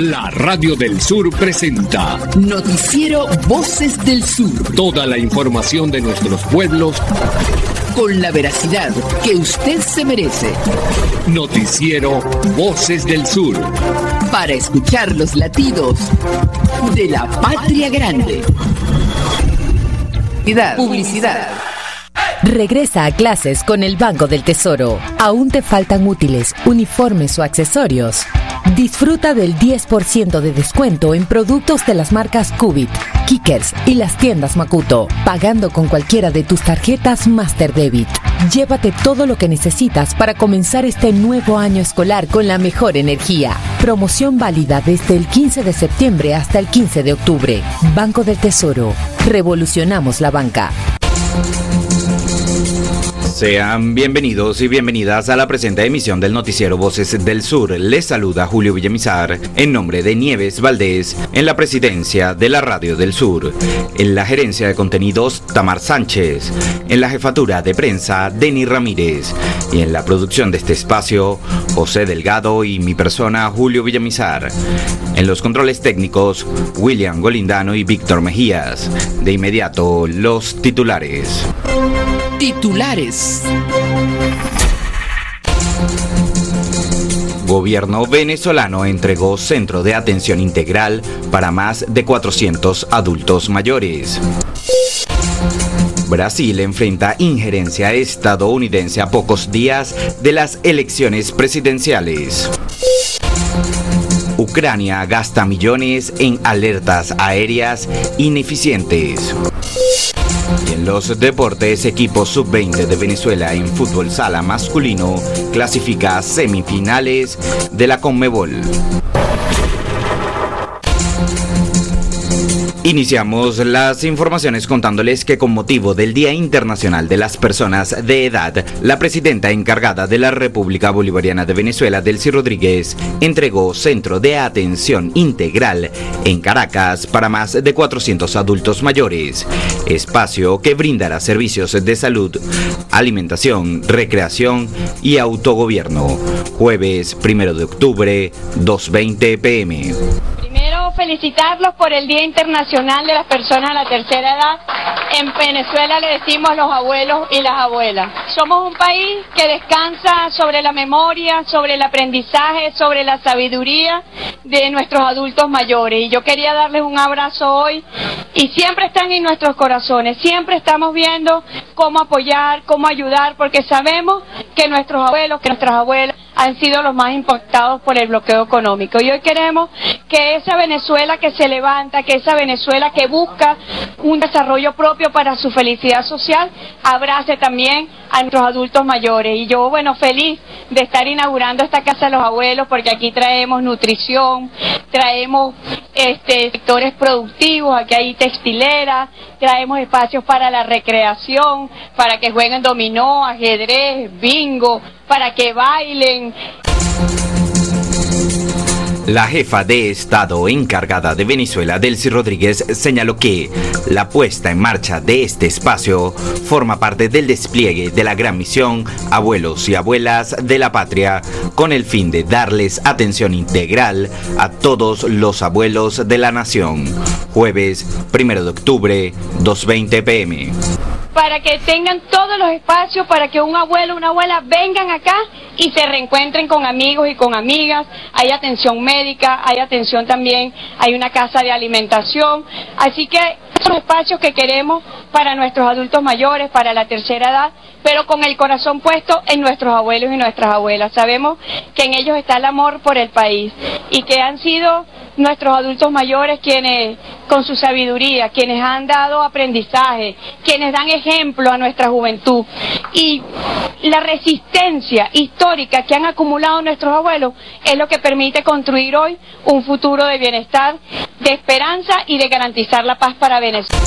La Radio del Sur presenta Noticiero Voces del Sur. Toda la información de nuestros pueblos con la veracidad que usted se merece. Noticiero Voces del Sur. Para escuchar los latidos de la patria grande. Publicidad. Regresa a clases con el Banco del Tesoro. ¿Aún te faltan útiles, uniformes o accesorios? Disfruta del 10% de descuento en productos de las marcas Cubit, Kickers y las tiendas Makuto, pagando con cualquiera de tus tarjetas Master Debit. Llévate todo lo que necesitas para comenzar este nuevo año escolar con la mejor energía. Promoción válida desde el 15 de septiembre hasta el 15 de octubre. Banco del Tesoro. Revolucionamos la banca. Sean bienvenidos y bienvenidas a la presente emisión del Noticiero Voces del Sur. Les saluda Julio Villamizar en nombre de Nieves Valdés en la presidencia de la Radio del Sur. En la gerencia de contenidos, Tamar Sánchez. En la jefatura de prensa, Denny Ramírez. Y en la producción de este espacio, José Delgado y mi persona, Julio Villamizar. En los controles técnicos, William Golindano y Víctor Mejías. De inmediato, los titulares. Gobierno venezolano entregó centro de atención integral para más de 400 adultos mayores. Brasil enfrenta injerencia estadounidense a pocos días de las elecciones presidenciales. Ucrania gasta millones en alertas aéreas ineficientes. Y en los deportes, equipo sub-20 de Venezuela en fútbol sala masculino clasifica a semifinales de la Conmebol. Iniciamos las informaciones contándoles que con motivo del Día Internacional de las Personas de Edad, la presidenta encargada de la República Bolivariana de Venezuela, Delcy Rodríguez, entregó centro de atención integral en Caracas para más de 400 adultos mayores, espacio que brindará servicios de salud, alimentación, recreación y autogobierno. Jueves 1 de octubre, 2:20 p.m. Felicitarlos por el Día Internacional de las Personas de la Tercera Edad. En Venezuela le decimos los abuelos y las abuelas. Somos un país que descansa sobre la memoria, sobre el aprendizaje, sobre la sabiduría de nuestros adultos mayores. Y yo quería darles un abrazo hoy y siempre están en nuestros corazones. Siempre estamos viendo cómo apoyar, cómo ayudar, porque sabemos que nuestros abuelos, que nuestras abuelas han sido los más impactados por el bloqueo económico. Y hoy queremos que esa Venezuela que se levanta, que esa Venezuela que busca un desarrollo propio para su felicidad social, abrace también a nuestros adultos mayores. Y yo, feliz de estar inaugurando esta Casa de los Abuelos, porque aquí traemos nutrición, traemos sectores productivos, aquí hay textileras, traemos espacios para la recreación, para que jueguen dominó, ajedrez, bingo, para que bailen. La jefa de Estado encargada de Venezuela, Delcy Rodríguez, señaló que la puesta en marcha de este espacio forma parte del despliegue de la gran misión Abuelos y Abuelas de la Patria, con el fin de darles atención integral a todos los abuelos de la nación. Jueves 1 de octubre, 2:20 p.m. Para que tengan todos los espacios, para que un abuelo, una abuela vengan acá y se reencuentren con amigos y con amigas. Hay atención médica, hay atención también, hay una casa de alimentación. Así que esos espacios que queremos para nuestros adultos mayores, para la tercera edad, pero con el corazón puesto en nuestros abuelos y nuestras abuelas. Sabemos que en ellos está el amor por el país y que han sido nuestros adultos mayores quienes, con su sabiduría, quienes han dado aprendizaje, quienes dan ejemplo a nuestra juventud. Y la resistencia histórica que han acumulado nuestros abuelos es lo que permite construir hoy un futuro de bienestar, de esperanza y de garantizar la paz para Venezuela.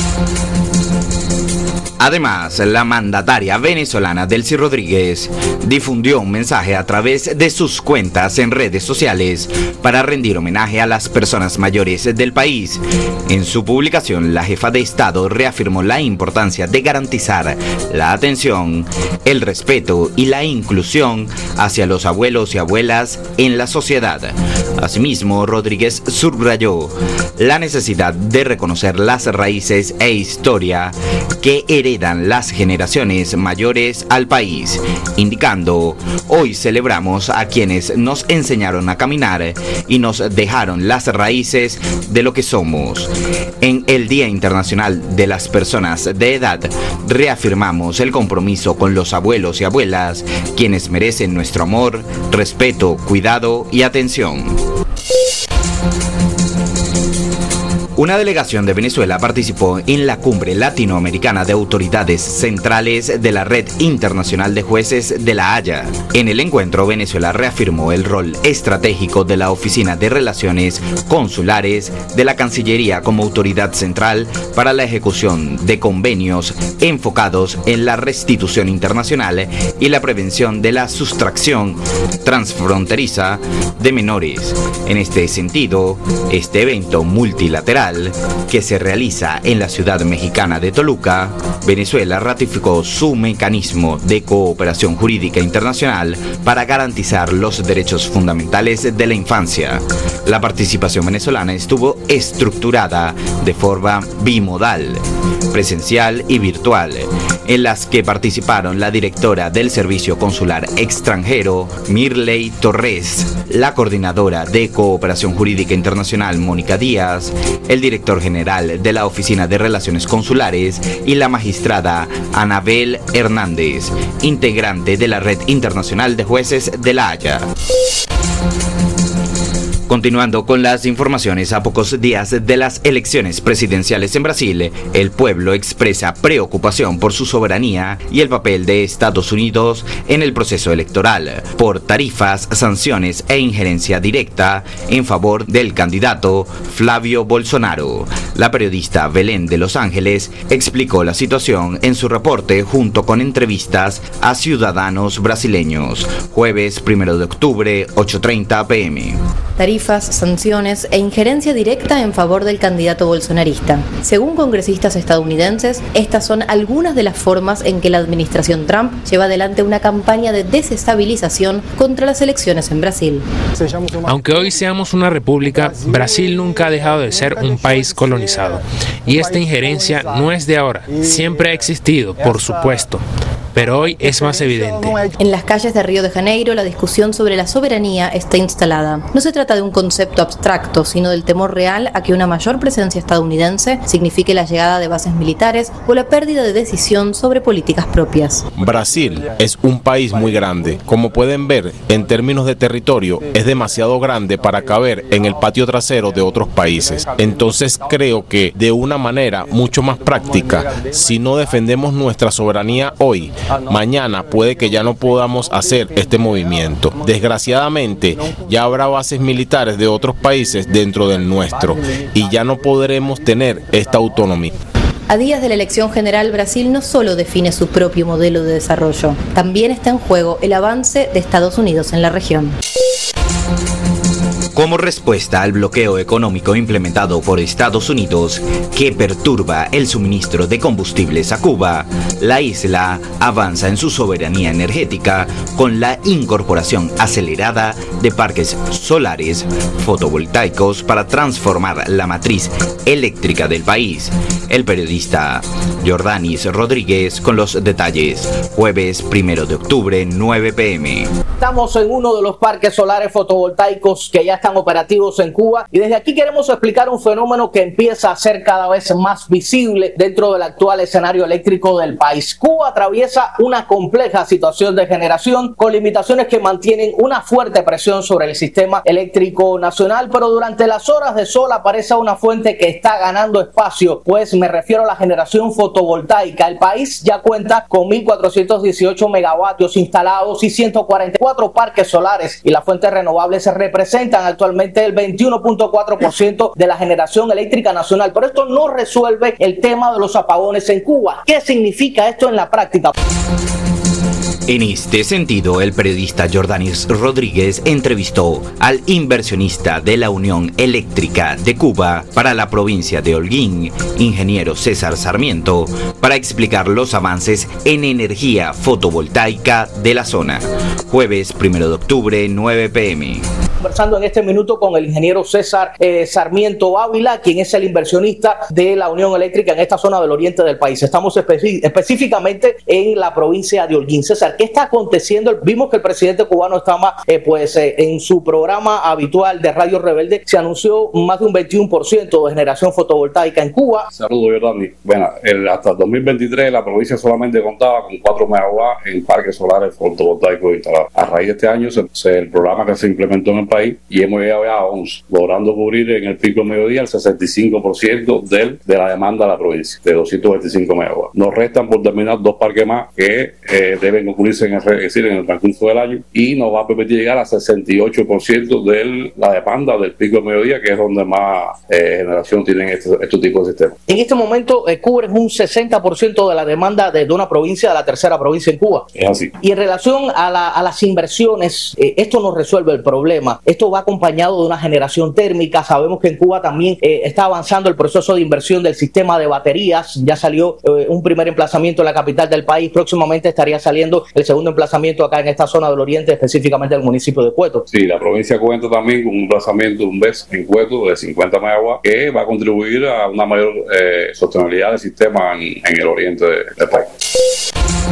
Además, la mandataria venezolana Delcy Rodríguez difundió un mensaje a través de sus cuentas en redes sociales para rendir homenaje a las personas mayores del país. En su publicación, la jefa de Estado reafirmó la importancia de garantizar la atención, el respeto y la inclusión hacia los abuelos y abuelas en la sociedad. Asimismo, Rodríguez subrayó la necesidad de reconocer las raíces e historia que heredan las generaciones mayores al país, indicando: hoy celebramos a quienes nos enseñaron a caminar y nos dejaron las raíces de lo que somos. En el Día Internacional de las Personas de Edad, reafirmamos el compromiso con los abuelos y abuelas, quienes merecen nuestro amor, respeto, cuidado y atención. Una delegación de Venezuela participó en la Cumbre Latinoamericana de Autoridades Centrales de la Red Internacional de Jueces de La Haya. En el encuentro, Venezuela reafirmó el rol estratégico de la Oficina de Relaciones Consulares de la Cancillería como autoridad central para la ejecución de convenios enfocados en la restitución internacional y la prevención de la sustracción transfronteriza de menores. En este sentido, este evento multilateral que se realiza en la ciudad mexicana de Toluca, Venezuela ratificó su mecanismo de cooperación jurídica internacional para garantizar los derechos fundamentales de la infancia. La participación venezolana estuvo estructurada de forma bimodal, presencial y virtual, en las que participaron la directora del Servicio Consular Extranjero, Mirley Torres, la coordinadora de Cooperación Jurídica Internacional, Mónica Díaz, el director general de la Oficina de Relaciones Consulares y la magistrada Anabel Hernández, integrante de la Red Internacional de Jueces de La Haya. Continuando con las informaciones, a pocos días de las elecciones presidenciales en Brasil, el pueblo expresa preocupación por su soberanía y el papel de Estados Unidos en el proceso electoral, por tarifas, sanciones e injerencia directa en favor del candidato Flavio Bolsonaro. La periodista Belén de Los Ángeles explicó la situación en su reporte junto con entrevistas a ciudadanos brasileños. Jueves 1 de octubre, 8:30 p.m. Tarifas, sanciones e injerencia directa en favor del candidato bolsonarista. Según congresistas estadounidenses, estas son algunas de las formas en que la administración Trump lleva adelante una campaña de desestabilización contra las elecciones en Brasil. Aunque hoy seamos una república, Brasil nunca ha dejado de ser un país colonizado. Y esta injerencia no es de ahora, siempre ha existido, por supuesto. Pero hoy es más evidente. En las calles de Río de Janeiro, la discusión sobre la soberanía está instalada. No se trata de un concepto abstracto, sino del temor real a que una mayor presencia estadounidense signifique la llegada de bases militares o la pérdida de decisión sobre políticas propias. Brasil es un país muy grande. Como pueden ver, en términos de territorio, es demasiado grande para caber en el patio trasero de otros países. Entonces creo que, de una manera mucho más práctica, si no defendemos nuestra soberanía hoy, mañana puede que ya no podamos hacer este movimiento. Desgraciadamente, ya habrá bases militares de otros países dentro del nuestro y ya no podremos tener esta autonomía. A días de la elección general, Brasil no solo define su propio modelo de desarrollo, también está en juego el avance de Estados Unidos en la región. Como respuesta al bloqueo económico implementado por Estados Unidos, que perturba el suministro de combustibles a Cuba, la isla avanza en su soberanía energética con la incorporación acelerada de parques solares fotovoltaicos para transformar la matriz eléctrica del país. El periodista Jordanis Rodríguez con los detalles. Jueves 1 de octubre, 9 p.m. Estamos en uno de los parques solares fotovoltaicos que ya están operativos en Cuba y desde aquí queremos explicar un fenómeno que empieza a ser cada vez más visible dentro del actual escenario eléctrico del país. Cuba atraviesa una compleja situación de generación con limitaciones que mantienen una fuerte presión sobre el sistema eléctrico nacional, pero durante las horas de sol aparece una fuente que está ganando espacio, pues me refiero a la generación fotovoltaica. El país ya cuenta con 1.418 megavatios instalados y 144 parques solares y las fuentes renovables representan actualmente el 21.4% de la generación eléctrica nacional. Pero esto no resuelve el tema de los apagones en Cuba. ¿Qué significa esto en la práctica? En este sentido, el periodista Jordanis Rodríguez entrevistó al inversionista de la Unión Eléctrica de Cuba para la provincia de Holguín, ingeniero César Sarmiento, para explicar los avances en energía fotovoltaica de la zona. Jueves 1 de octubre, 9 p.m. Conversando en este minuto con el ingeniero César Sarmiento Ávila, quien es el inversionista de la Unión Eléctrica en esta zona del oriente del país. Estamos específicamente en la provincia de Holguín. César, ¿qué está aconteciendo? Vimos que el presidente cubano estaba en su programa habitual de Radio Rebelde. Se anunció más de un 21% de generación fotovoltaica en Cuba. Saludos, Jordani. Bueno, hasta el 2023 la provincia solamente contaba con 4 megawatts en parques solares fotovoltaicos instalados. A raíz de este año, el programa que se implementó en el país, y hemos llegado ya a 11, logrando cubrir en el pico mediodía el 65% de la demanda de la provincia, de 225 megawatts. Nos restan por terminar 2 parques más que deben concluirse en el transcurso del año, y nos va a permitir llegar al 68% de la demanda del pico mediodía, que es donde más generación tienen estos tipos de sistemas. En este momento cubren un 60% de la demanda de una provincia, de la tercera provincia en Cuba. Es así. Y en relación a las inversiones, esto no resuelve el problema. Esto va acompañado de una generación térmica. Sabemos que en Cuba también está avanzando el proceso de inversión del sistema de baterías. Ya salió un primer emplazamiento en la capital del país. Próximamente estaría saliendo el segundo emplazamiento acá en esta zona del oriente, específicamente en el municipio de Cueto. Sí, la provincia cuenta también con un emplazamiento de un BES en Cueto de 50 megawatts que va a contribuir a una mayor sostenibilidad del sistema en el oriente del país.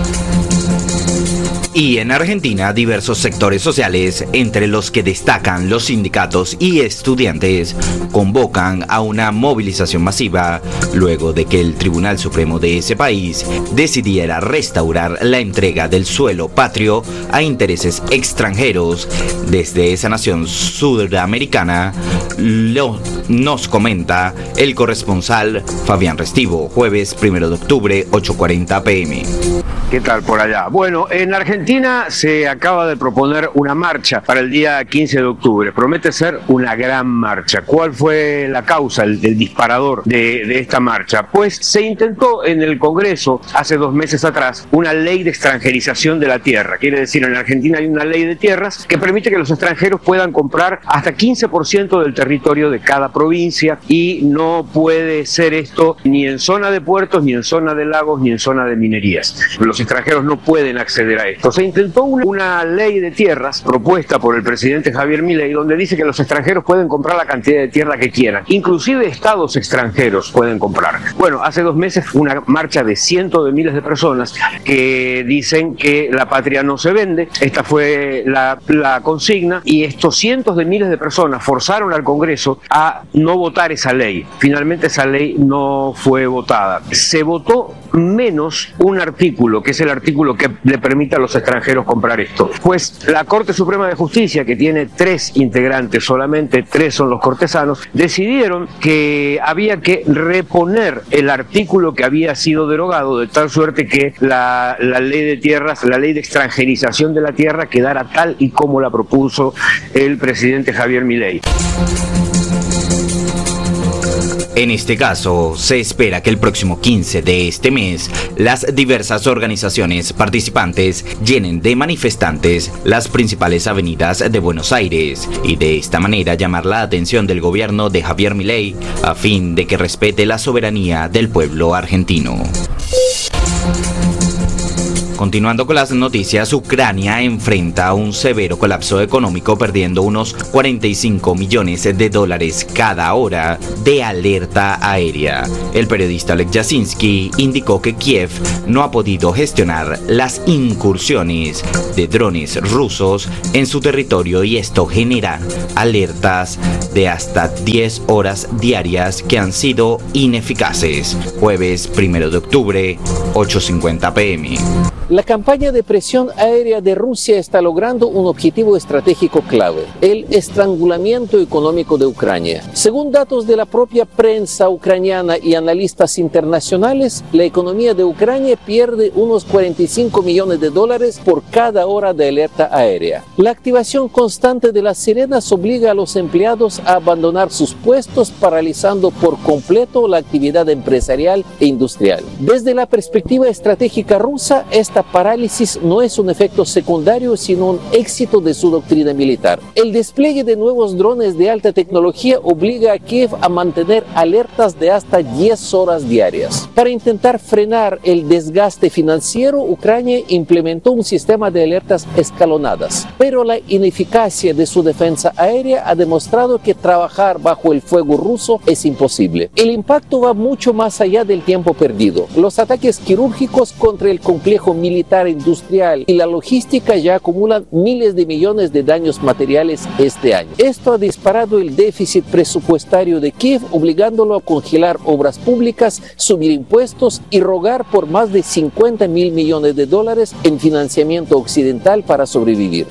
Y en Argentina, diversos sectores sociales, entre los que destacan los sindicatos y estudiantes, convocan a una movilización masiva luego de que el Tribunal Supremo de ese país decidiera restaurar la entrega del suelo patrio a intereses extranjeros desde esa nación sudamericana. Nos comenta el corresponsal Fabián Restivo, jueves 1 de octubre, 8:40 p.m. ¿Qué tal por allá? Bueno, en Argentina se acaba de proponer una marcha para el día 15 de octubre. Promete ser una gran marcha. ¿Cuál fue la causa, el disparador de esta marcha? Pues se intentó en el Congreso, hace 2 meses atrás, una ley de extranjerización de la tierra. Quiere decir, en Argentina hay una ley de tierras que permite que los extranjeros puedan comprar hasta 15% del territorio de cada provincia, y no puede ser esto ni en zona de puertos, ni en zona de lagos, ni en zona de minerías. Los extranjeros no pueden acceder a esto. Se intentó una ley de tierras propuesta por el presidente Javier Milei, donde dice que los extranjeros pueden comprar la cantidad de tierra que quieran, inclusive estados extranjeros pueden comprar. Bueno, hace 2 meses fue una marcha de cientos de miles de personas que dicen que la patria no se vende. Esta fue la consigna, y estos cientos de miles de personas forzaron al Congreso a no votar esa ley. Finalmente esa ley no fue votada. Se votó menos un artículo, que es el artículo que le permite a los extranjeros comprar esto. Pues la Corte Suprema de Justicia, que tiene 3 integrantes, solamente 3 son los cortesanos, decidieron que había que reponer el artículo que había sido derogado, de tal suerte que la ley de tierras, la ley de extranjerización de la tierra, quedara tal y como la propuso el presidente Javier Milei. En este caso, se espera que el próximo 15 de este mes, las diversas organizaciones participantes llenen de manifestantes las principales avenidas de Buenos Aires, y de esta manera llamar la atención del gobierno de Javier Milei a fin de que respete la soberanía del pueblo argentino. Continuando con las noticias, Ucrania enfrenta un severo colapso económico, perdiendo unos 45 millones de dólares cada hora de alerta aérea. El periodista Oleg Yasinski indicó que Kiev no ha podido gestionar las incursiones de drones rusos en su territorio, y esto genera alertas de hasta 10 horas diarias que han sido ineficaces. Jueves 1 de octubre, 8:50 p.m. La campaña de presión aérea de Rusia está logrando un objetivo estratégico clave: el estrangulamiento económico de Ucrania. Según datos de la propia prensa ucraniana y analistas internacionales, la economía de Ucrania pierde unos 45 millones de dólares por cada hora de alerta aérea. La activación constante de las sirenas obliga a los empleados a abandonar sus puestos, paralizando por completo la actividad empresarial e industrial. Desde la perspectiva estratégica rusa, esta esta parálisis no es un efecto secundario, sino un éxito de su doctrina militar. El despliegue de nuevos drones de alta tecnología obliga a Kiev a mantener alertas de hasta 10 horas diarias. Para intentar frenar el desgaste financiero, Ucrania implementó un sistema de alertas escalonadas, pero la ineficacia de su defensa aérea ha demostrado que trabajar bajo el fuego ruso es imposible. El impacto va mucho más allá del tiempo perdido. Los ataques quirúrgicos contra el complejo militar industrial y la logística ya acumulan miles de millones de daños materiales este año. Esto ha disparado el déficit presupuestario de Kiev, obligándolo a congelar obras públicas, subir impuestos y rogar por más de $50.000 millones en financiamiento occidental para sobrevivir.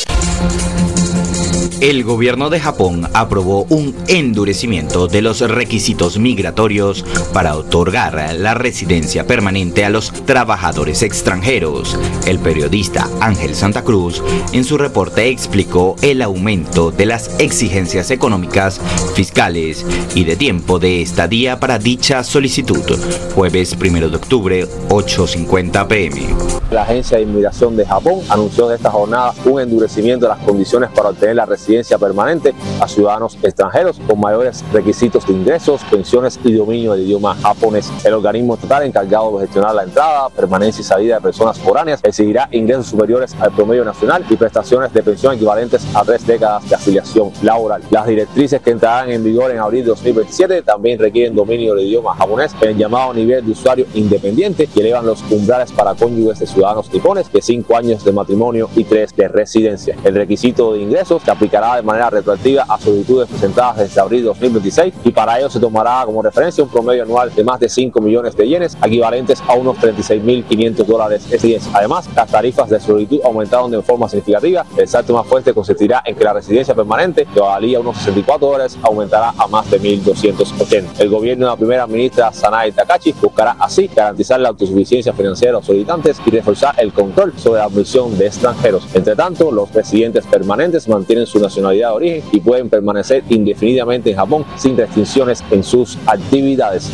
El gobierno de Japón aprobó un endurecimiento de los requisitos migratorios para otorgar la residencia permanente a los trabajadores extranjeros. El periodista Ángel Santa Cruz en su reporte explicó el aumento de las exigencias económicas, fiscales y de tiempo de estadía para dicha solicitud. Jueves 1 de octubre, 8:50 p.m. La Agencia de Inmigración de Japón anunció en esta jornada un endurecimiento de las condiciones para obtener la residencia permanente a ciudadanos extranjeros con mayores requisitos de ingresos, pensiones y dominio del idioma japonés. El organismo estatal encargado de gestionar la entrada, permanencia y salida de personas foráneas exigirá ingresos superiores al promedio nacional y prestaciones de pensión equivalentes a 3 décadas de afiliación laboral. Las directrices que entrarán en vigor en abril de 2027 también requieren dominio del idioma japonés en el llamado nivel de usuario independiente y elevan los umbrales para cónyuges de ciudadanos nipones de 5 años de matrimonio y 3 de residencia. El requisito de ingresos se aplicará de manera retroactiva a solicitudes presentadas desde abril de 2026 y para ello se tomará como referencia un promedio anual de más de 5 millones de yenes, equivalentes a unos $36.500 este mes. Además, las tarifas de solicitud aumentaron de forma significativa. El salto más fuerte consistirá en que la residencia permanente, que valía unos $64, aumentará a más de $1.280. El gobierno de la primera ministra Sanae Takahashi buscará así garantizar la autosuficiencia financiera de los solicitantes y reforzar el control sobre la admisión de extranjeros. Entre tanto, los residentes permanentes mantienen su nacionalidad de origen y pueden permanecer indefinidamente en Japón sin restricciones en sus actividades.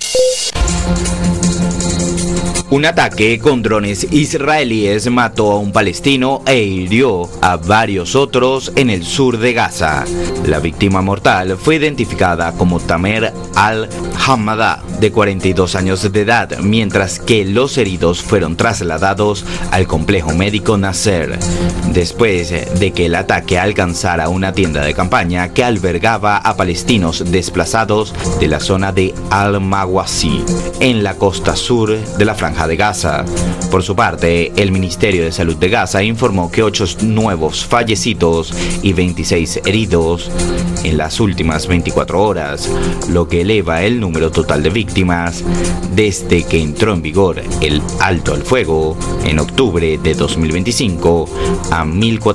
Un ataque con drones israelíes mató a un palestino e hirió a varios otros en el sur de Gaza. La víctima mortal fue identificada como Tamer al-Hamada, de 42 años de edad, mientras que los heridos fueron trasladados al complejo médico Nasser, después de que el ataque alcanzara una tienda de campaña que albergaba a palestinos desplazados de la zona de Al-Mawasi, en la costa sur de la Franja de Gaza. Por su parte, el Ministerio de Salud de Gaza informó que 8 nuevos fallecidos y 26 heridos en las últimas 24 horas, lo que eleva el número total de víctimas desde que entró en vigor el alto al fuego en octubre de 2025 a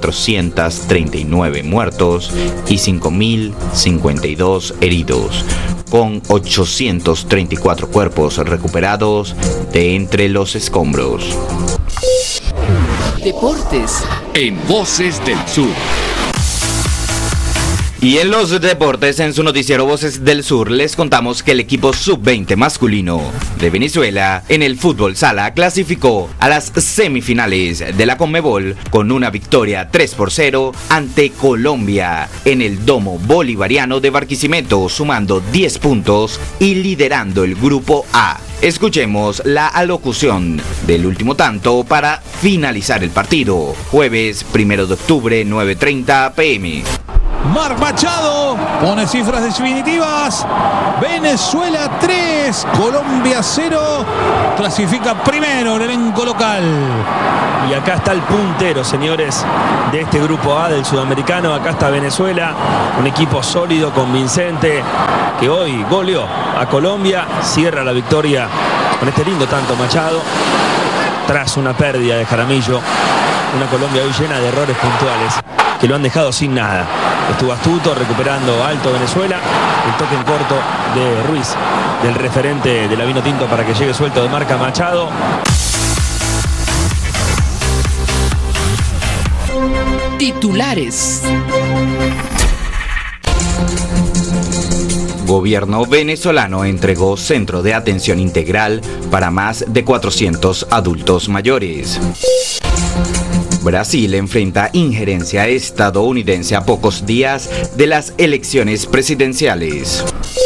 1.439 muertos y 5.052 heridos, con 834 cuerpos recuperados de entre los escombros. Deportes en Voces del Sur. Y en los deportes, en su noticiero Voces del Sur, les contamos que el equipo sub-20 masculino de Venezuela en el fútbol sala clasificó a las semifinales de la Conmebol con una victoria 3-0 ante Colombia en el Domo Bolivariano de Barquisimeto, sumando 10 puntos y liderando el grupo A. Escuchemos la alocución del último tanto para finalizar el partido. Jueves 1 de octubre, 9:30 p.m. Marc Machado pone cifras definitivas. Venezuela 3, Colombia 0. Clasifica primero el elenco local. Y acá está el puntero, señores, de este grupo A del sudamericano. Acá está Venezuela, un equipo sólido, convincente, que hoy goleó a Colombia. Cierra la victoria con este lindo tanto Machado, tras una pérdida de Jaramillo. Una Colombia hoy llena de errores puntuales que lo han dejado sin nada. Estuvo astuto, recuperando alto Venezuela. El toque en corto de Ruiz, del referente de la Vinotinto, para que llegue suelto de marca Machado. Titulares. Gobierno venezolano entregó centro de atención integral para más de 400 adultos mayores. Brasil enfrenta injerencia estadounidense a pocos días de las elecciones presidenciales.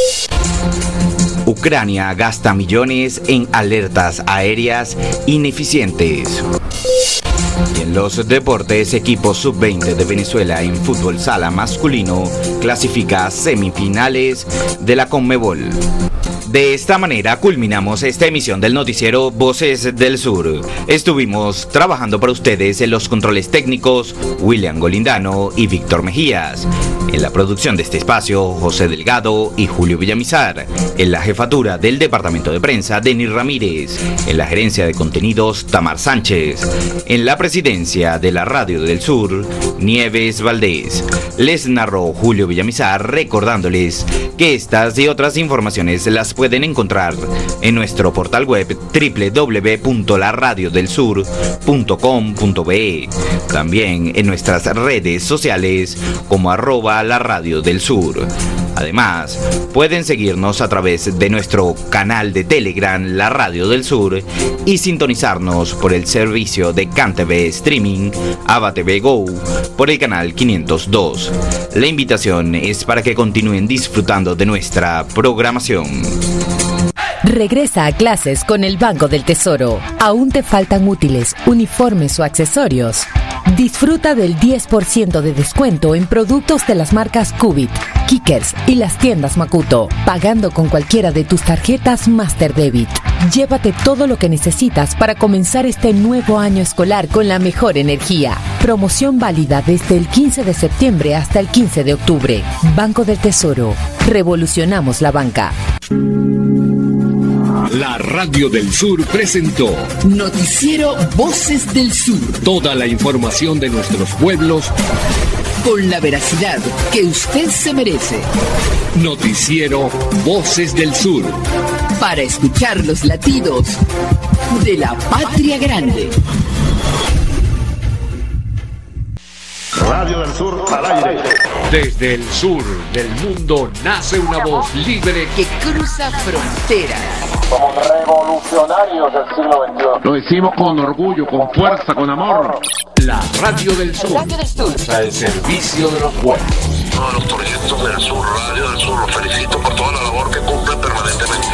Ucrania gasta millones en alertas aéreas ineficientes. Y en los deportes, equipo sub-20 de Venezuela en fútbol sala masculino clasifica a semifinales de la Conmebol. De esta manera culminamos esta emisión del noticiero Voces del Sur. Estuvimos trabajando para ustedes en los controles técnicos William Golindano y Víctor Mejías. En la producción de este espacio, José Delgado y Julio Villamizar. En la jefatura del departamento de prensa, Denis Ramírez. En la gerencia de contenidos, Tamar Sánchez. En la presidencia de la Radio del Sur, Nieves Valdés. Les narró Julio Villamizar, recordándoles que estas y otras informaciones las pueden encontrar en nuestro portal web www.laradiodelsur.com.be. También en nuestras redes sociales como @LaRadioDelSur. Además, pueden seguirnos a través de nuestro canal de Telegram La Radio del Sur y sintonizarnos por el servicio de CanTV Streaming Ava TV Go por el canal 502. La invitación es para que continúen disfrutando de nuestra programación. Regresa a clases con el Banco del Tesoro. ¿Aún te faltan útiles, uniformes o accesorios? Disfruta del 10% de descuento en productos de las marcas Cubit, Kickers y las tiendas Makuto, pagando con cualquiera de tus tarjetas Master Debit. Llévate todo lo que necesitas para comenzar este nuevo año escolar con la mejor energía. Promoción válida desde el 15 de septiembre hasta el 15 de octubre. Banco del Tesoro. Revolucionamos la banca. La Radio del Sur presentó Noticiero Voces del Sur. Toda la información de nuestros pueblos con la veracidad que usted se merece. Noticiero Voces del Sur. Para escuchar los latidos de la patria grande. Radio del Sur al aire. Desde el sur del mundo nace una voz libre que cruza fronteras. Somos revolucionarios del siglo XXI. Lo decimos con orgullo, con fuerza, con amor. La Radio del Sur. Radio del Sur. Al servicio de los pueblos. Todos los proyectos del Sur, Radio del Sur, los felicito por toda la labor que cumplen permanentemente.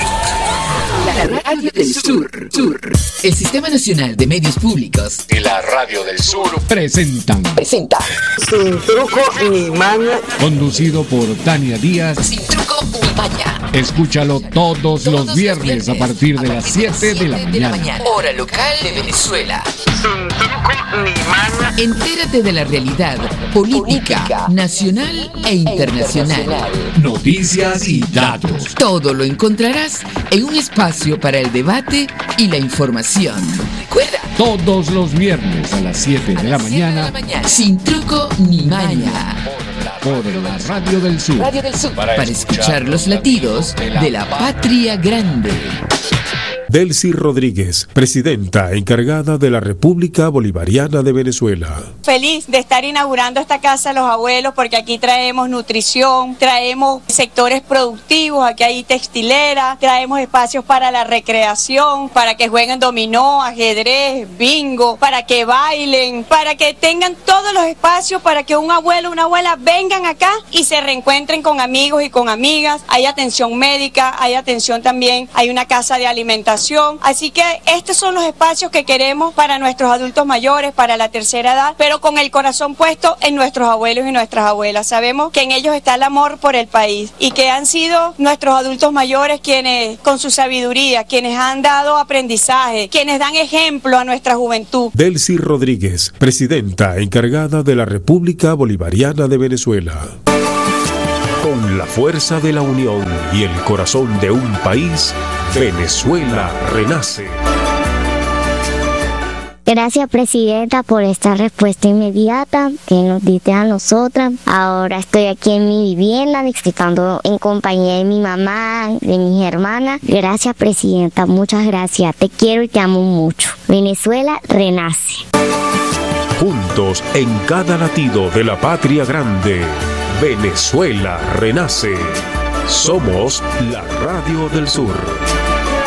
La Radio del Sur. El Sistema Nacional de Medios Públicos y la Radio del Sur presenta Sin truco ni maña. Conducido por Tania Díaz. Sin truco ni maña. Escúchalo todos los viernes a partir de las 7 de la mañana. Hora local de Venezuela. Sin truco ni maña. Entérate de la realidad política, nacional e internacional. Noticias y datos. Todo lo encontrarás en un espacio para el debate y la información. Recuerda. Todos los viernes a las 7 de la mañana. Sin truco ni maña. Por la Radio del Sur. Radio del Sur. Para escuchar los latidos de la patria grande. Delcy Rodríguez, presidenta encargada de la República Bolivariana de Venezuela. Feliz de estar inaugurando esta casa de los abuelos porque aquí traemos nutrición, traemos sectores productivos, aquí hay textilera, traemos espacios para la recreación, para que jueguen dominó, ajedrez, bingo, para que bailen, para que tengan todos los espacios para que un abuelo, una abuela vengan acá y se reencuentren con amigos y con amigas. Hay atención médica, hay atención también, hay una casa de alimentación. Así que estos son los espacios que queremos para nuestros adultos mayores, para la tercera edad, pero con el corazón puesto en nuestros abuelos y nuestras abuelas. Sabemos que en ellos está el amor por el país y que han sido nuestros adultos mayores quienes, con su sabiduría, quienes han dado aprendizaje, quienes dan ejemplo a nuestra juventud. Delcy Rodríguez, presidenta encargada de la República Bolivariana de Venezuela. Con la fuerza de la unión y el corazón de un país, Venezuela renace. Gracias, presidenta, por esta respuesta inmediata que nos diste a nosotras. Ahora estoy aquí en mi vivienda disfrutando en compañía de mi mamá, de mis hermanas. Gracias, presidenta, muchas gracias. Te quiero y te amo mucho. Venezuela renace. Juntos en cada latido de la patria grande, Venezuela renace. Somos la Radio del Sur.